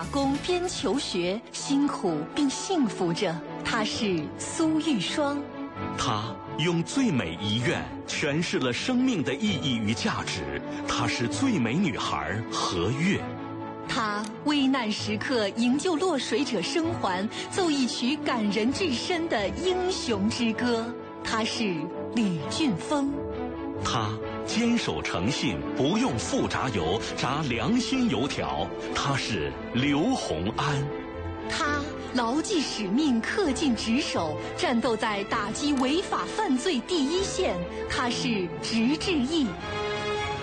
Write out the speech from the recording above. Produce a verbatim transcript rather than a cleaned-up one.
工边求学，辛苦并幸福着。她是苏玉霜。 她用最美遗愿诠释了生命的意义与价值。她是最美女孩何月。 她危难时刻营救落水者生还，奏一曲感人至深的英雄之歌。她是李俊峰。 她坚守诚信，不用复炸油，炸良心油条。她是刘洪安。 她牢记使命，恪尽职守，战斗在打击违法犯罪第一线。她是直志毅。